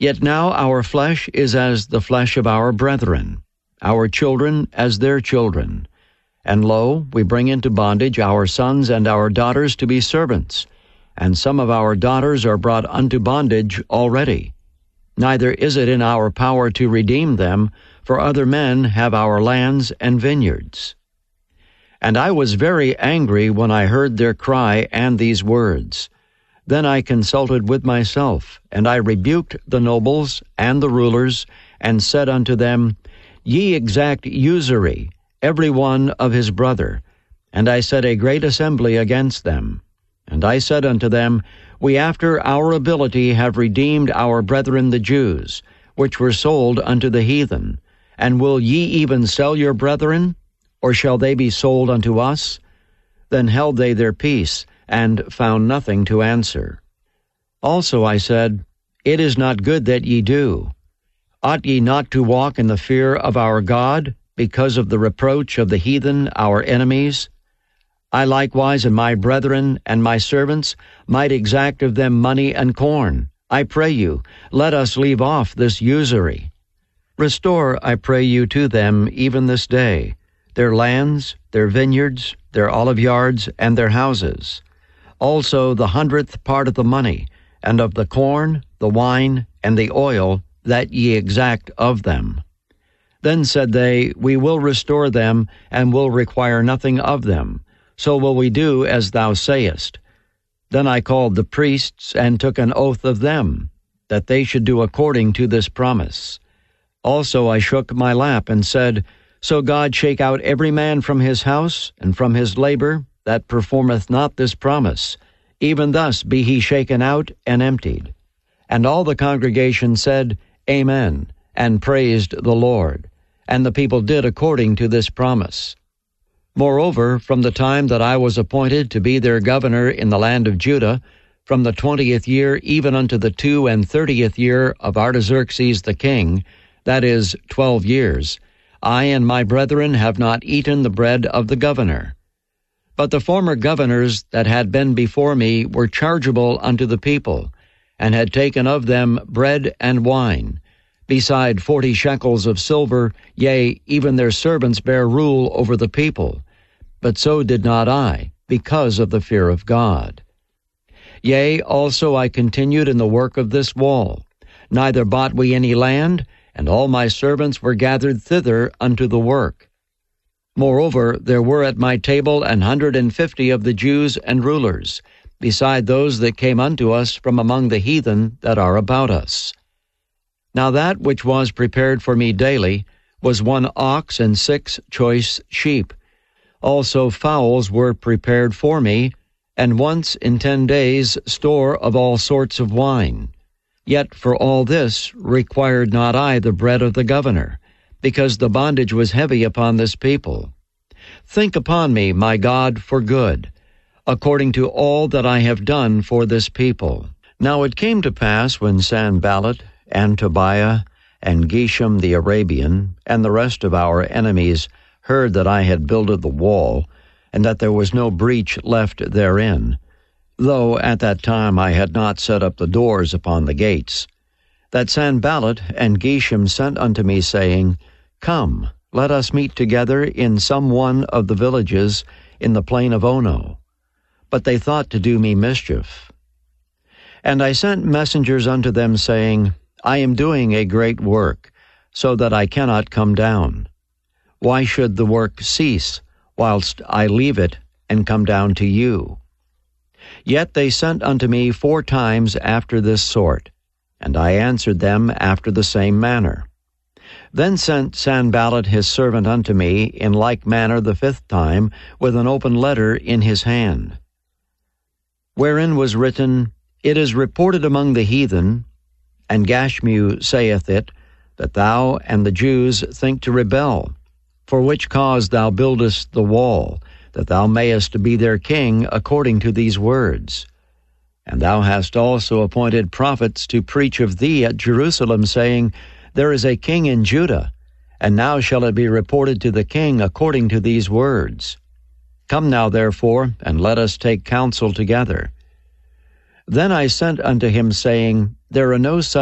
Yet now our flesh is as the flesh of our brethren, our children as their children. And lo, we bring into bondage our sons and our daughters to be servants, and some of our daughters are brought unto bondage already. Neither is it in our power to redeem them, for other men have our lands and vineyards. And I was very angry when I heard their cry and these words. Then I consulted with myself, and I rebuked the nobles and the rulers, and said unto them, Ye exact usury, every one of his brother. And I set a great assembly against them. And I said unto them, We after our ability have redeemed our brethren the Jews, which were sold unto the heathen. And will ye even sell your brethren? Or shall they be sold unto us? Then held they their peace, and found nothing to answer. Also I said, It is not good that ye do. Ought ye not to walk in the fear of our God, because of the reproach of the heathen, our enemies? I likewise and my brethren and my servants might exact of them money and corn. I pray you, let us leave off this usury. Restore, I pray you, to them even this day, their lands, their vineyards, their olive yards, and their houses. Also the 100th part of the money, and of the corn, the wine, and the oil, that ye exact of them. Then said they, We will restore them, and will require nothing of them. So will we do as thou sayest. Then I called the priests, and took an oath of them, that they should do according to this promise. Also I shook my lap, and said, So God shake out every man from his house, and from his labor, that performeth not this promise. Even thus be he shaken out and emptied. And all the congregation said, Amen, and praised the Lord. And the people did according to this promise. Moreover, from the time that I was appointed to be their governor in the land of Judah, from the 20th year even unto the 32nd year of Artaxerxes the king, that is, 12 years, I and my brethren have not eaten the bread of the governor. But the former governors that had been before me were chargeable unto the people, and had taken of them bread and wine, beside 40 shekels of silver, yea, even their servants bare rule over the people. But so did not I, because of the fear of God. Yea, also I continued in the work of this wall. Neither bought we any land, and all my servants were gathered thither unto the work. Moreover, there were at my table 150 of the Jews and rulers, beside those that came unto us from among the heathen that are about us. Now that which was prepared for me daily was 1 ox and 6 choice sheep. Also fowls were prepared for me, and once in 10 days store of all sorts of wine. Yet for all this required not I the bread of the governor, because the bondage was heavy upon this people. Think upon me, my God, for good, according to all that I have done for this people. Now it came to pass when Sanballat and Tobiah and Geshem the Arabian and the rest of our enemies heard that I had builded the wall, and that there was no breach left therein, though at that time I had not set up the doors upon the gates, that Sanballat and Geshem sent unto me, saying, Come, let us meet together in some one of the villages in the plain of Ono. But they thought to do me mischief. And I sent messengers unto them, saying, I am doing a great work, so that I cannot come down. Why should the work cease, whilst I leave it and come down to you? Yet they sent unto me 4 times after this sort, and I answered them after the same manner. Then sent Sanballat his servant unto me in like manner the 5th time, with an open letter in his hand, wherein was written, It is reported among the heathen, and Gashmu saith it, that thou and the Jews think to rebel, for which cause thou buildest the wall, that thou mayest be their king according to these words. And thou hast also appointed prophets to preach of thee at Jerusalem, saying, There is a king in Judah, and now shall it be reported to the king according to these words. Come now, therefore, and let us take counsel together. Then I sent unto him, saying, There are no such